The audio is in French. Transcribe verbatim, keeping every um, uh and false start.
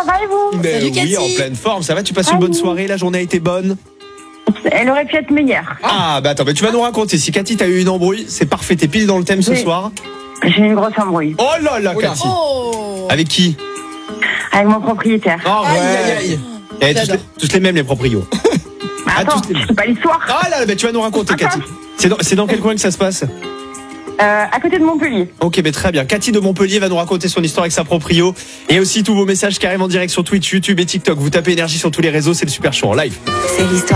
va et vous? Mais Salut, oui, Cathy. en pleine forme, ça va, tu passes une Salut. bonne soirée, la journée a été bonne. Elle aurait pu être meilleure. Ah bah attends, bah, tu vas nous raconter, si Cathy t'as eu une embrouille, c'est parfait, t'es pile dans le thème ce Oui. soir. J'ai eu une grosse embrouille Oh là là, Oula. Cathy. Oh. Avec qui? avec mon propriétaire. Oh Aïe, ouais. aïe, aïe. Eh, tous, J'adore. les, tous les mêmes, les proprios. Ah, Attends, tous les- c'est pas l'histoire. Ah là, bah, tu vas nous raconter, Cathy. C'est dans, c'est dans quel coin que ça se passe? Euh, à côté de Montpellier. Ok, mais très bien. Cathy de Montpellier va nous raconter son histoire avec sa proprio. Et aussi tous vos messages qui arrivent en direct sur Twitch, YouTube et TikTok. Vous tapez énergie sur tous les réseaux, c'est le Super Show en live. C'est l'histoire.